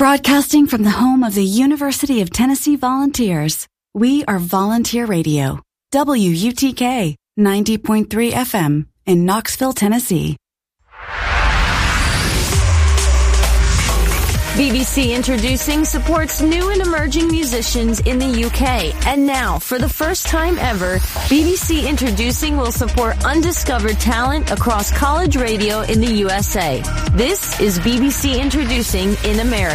Broadcasting from the home of the University of Tennessee Volunteers, we are Volunteer Radio, WUTK 90.3 FM in Knoxville, Tennessee. BBC Introducing supports new and emerging musicians in the UK. And now, for the first time ever, BBC Introducing will support undiscovered talent across college radio in the USA. This is BBC Introducing in America.